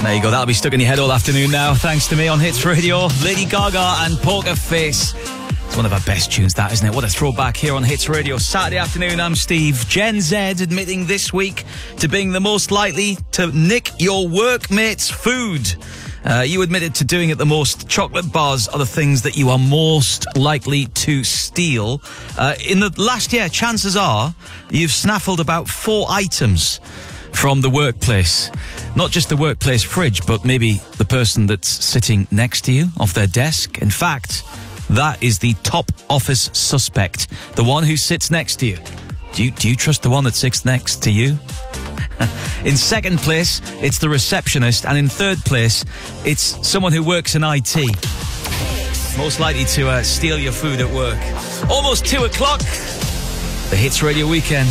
There you go, that'll be stuck in your head all afternoon now, thanks to me on Hits Radio. Lady Gaga and Poker Face. It's one of our best tunes, that, isn't it? What a throwback here on Hits Radio. Saturday afternoon, I'm Steve. Gen Z admitting this week to being the most likely to nick your workmates' food. You admitted to doing it the most. Chocolate bars are the things that you are most likely to steal. In the last year, chances are you've snaffled about 4 items from the workplace. Not just the workplace fridge, but maybe the person that's sitting next to you off their desk. In fact, that is the top office suspect, the one who sits next to you. Do you trust the one that sits next to you? In second place, it's the receptionist. And in third place, it's someone who works in IT. Most likely to steal your food at work. Almost 2 o'clock. The Hits Radio weekend.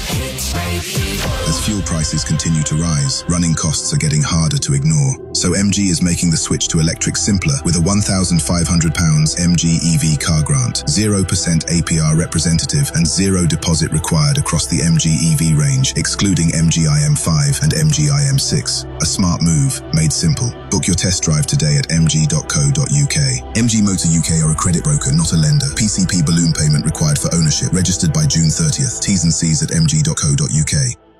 As fuel prices continue to rise, running costs are getting harder to ignore. So MG is making the switch to electric simpler with a £1,500 MG EV car grant, 0% APR representative and 0 deposit required across the MG EV range, excluding MG IM5 and MG IM6. A smart move, made simple. Book your test drive today at mg.co.uk. MG Motor UK are a credit broker, not a lender. PCP balloon payment required for ownership. Registered by June 30th. T's and C's at mg.co.uk.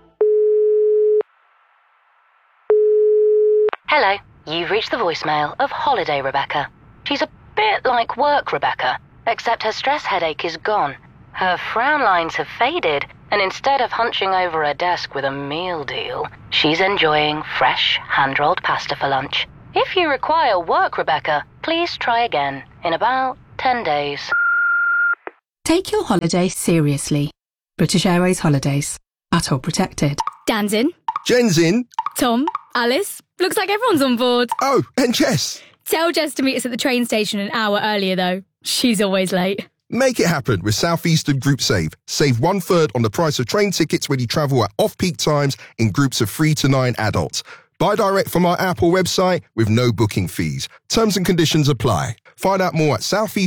Hello, you've reached the voicemail of Holiday Rebecca. She's a bit like work Rebecca, except her stress headache is gone. Her frown lines have faded, and instead of hunching over her desk with a meal deal, she's enjoying fresh, hand-rolled pasta for lunch. If you require work Rebecca, please try again in about 10 days. Take your holiday seriously. British Airways Holidays. Atoll protected. Dan's in. Jen's in. Tom, Alice, looks like everyone's on board. Oh, and Jess. Tell Jess to meet us at the train station an hour earlier, though. She's always late. Make it happen with South Eastern Group Save. Save 1/3 on the price of train tickets when you travel at off-peak times in groups of 3 to 9 adults. Buy direct from our app or website with no booking fees. Terms and conditions apply. Find out more at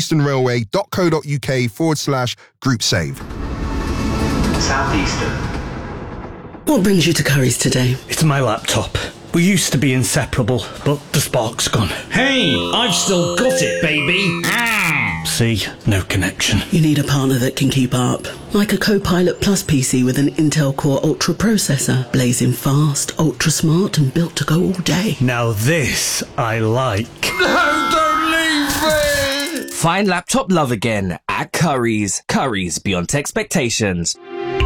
southeasternrailway.co.uk/group save. Southeastern. What brings you to Curry's today? It's my laptop. We used to be inseparable, but the spark's gone. Hey, I've still got it, baby. See, no connection. You need a partner that can keep up. Like a Copilot Plus PC with an Intel Core Ultra processor. Blazing fast, ultra smart and built to go all day. Now this I like. No, don't leave me! Find laptop love again at Curry's. Curry's beyond expectations.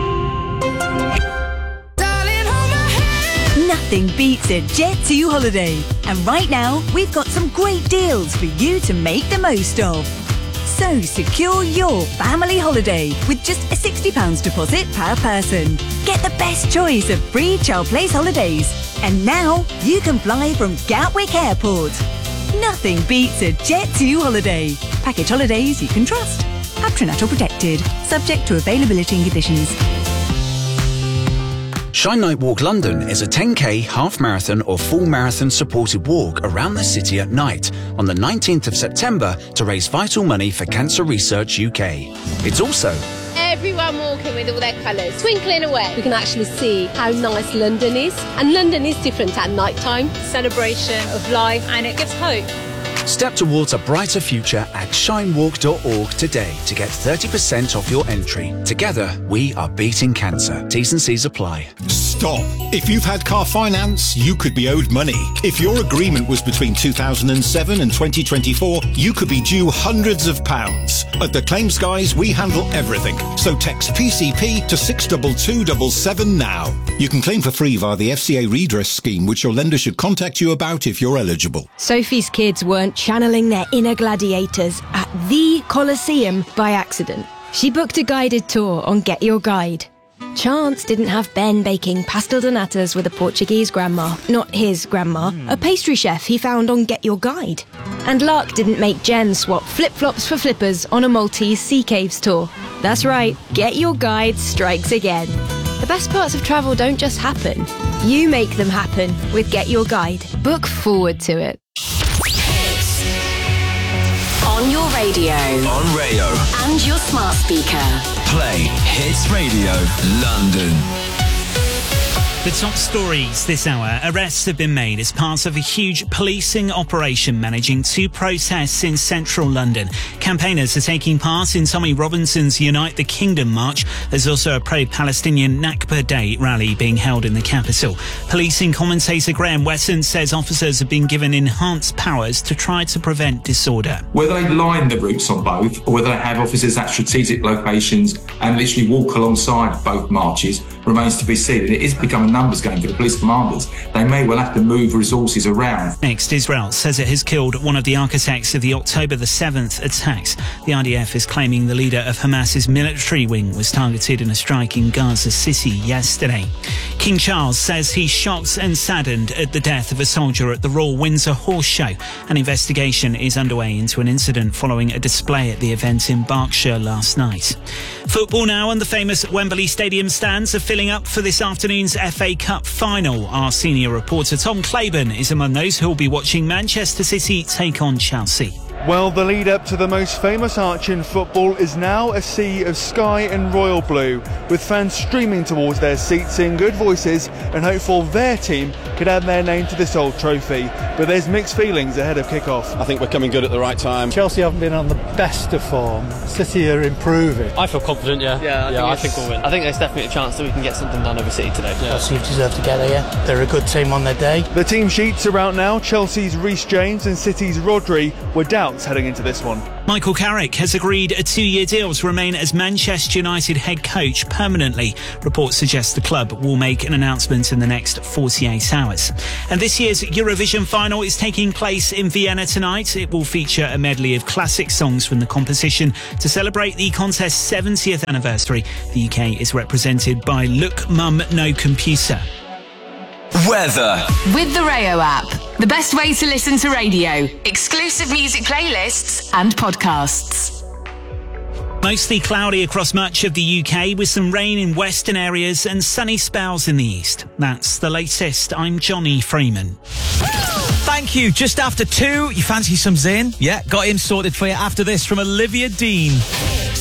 Nothing beats a Jet2 holiday. And right now, we've got some great deals for you to make the most of. So secure your family holiday with just a £60 deposit per person. Get the best choice of free child place holidays. And now, you can fly from Gatwick Airport. Nothing beats a Jet2 holiday. Package holidays you can trust. Patronato protected. Subject to availability and conditions. Shine Night Walk London is a 10k, half marathon or full marathon supported walk around the city at night on the 19th of September to raise vital money for Cancer Research UK. It's also everyone walking with all their colours, twinkling away. We can actually see how nice London is. And London is different at night time. Celebration of life, and it gives hope. Step towards a brighter future at shinewalk.org today to get 30% off your entry. Together, we are beating cancer. T's and C's apply. Stop. If you've had car finance, you could be owed money. If your agreement was between 2007 and 2024, you could be due hundreds of pounds. At the Claims Guys, we handle everything. So text PCP to 62277 now. You can claim for free via the FCA redress scheme, which your lender should contact you about if you're eligible. Sophie's kids weren't channeling their inner gladiators at the Colosseum by accident. She booked a guided tour on Get Your Guide. Chance didn't have Ben baking pastel de natas with a Portuguese grandma, not his grandma, a pastry chef he found on Get Your Guide. And luck didn't make Jen swap flip-flops for flippers on a Maltese sea caves tour. That's right, Get Your Guide strikes again. The best parts of travel don't just happen. You make them happen with Get Your Guide. Book forward to it. On your radio. On Rayo. And your smart speaker. Play Hits Radio London. The top stories this hour. Arrests have been made as part of a huge policing operation managing 2 protests in central London. Campaigners are taking part in Tommy Robinson's Unite the Kingdom march. There's also a pro-Palestinian Nakba Day rally being held in the capital. Policing commentator Graham Wesson says officers have been given enhanced powers to try to prevent disorder. Whether they line the routes on both or whether they have officers at strategic locations and literally walk alongside both marches remains to be seen. It is becoming a numbers game for the police commanders. They may well have to move resources around. Next, Israel says it has killed one of the architects of the October the 7th attacks. The IDF is claiming the leader of Hamas's military wing was targeted in a strike in Gaza City yesterday. King Charles says he's shocked and saddened at the death of a soldier at the Royal Windsor Horse Show. An investigation is underway into an incident following a display at the event in Berkshire last night. Football now, and the famous Wembley Stadium stands are filling up for this afternoon's FA Cup final. Our senior reporter Tom Claiborne is among those who'll be watching Manchester City take on Chelsea. Well, the lead up to the most famous arch in football is now a sea of sky and royal blue, with fans streaming towards their seats in good voices and hopeful their team could add their name to this old trophy. But there's mixed feelings ahead of kick-off. I think we're coming good at the right time. Chelsea haven't been on the best of form. City are improving. I feel confident, yeah. I think we'll win. I think there's definitely a chance that we can get something done over City today. Chelsea have deserved to get there, They're a good team on their day. The team sheets are out now. Chelsea's Reece James and City's Rodri were doubts heading into this one. Michael Carrick has agreed a 2-year deal to remain as Manchester United head coach permanently. Reports suggest the club will make an announcement in the next 48 hours. And this year's Eurovision final is taking place in Vienna tonight. It will feature a medley of classic songs from the competition. To celebrate the contest's 70th anniversary, the UK is represented by Look Mum No Computer. Weather. With the Rayo app, the best way to listen to radio, exclusive music playlists and podcasts. Mostly cloudy across much of the UK with some rain in western areas and sunny spells in the east. That's the latest. I'm Johnny Freeman. Thank you. Just after 2, you fancy some Zayn? Yeah, got him sorted for you after this from Olivia Dean.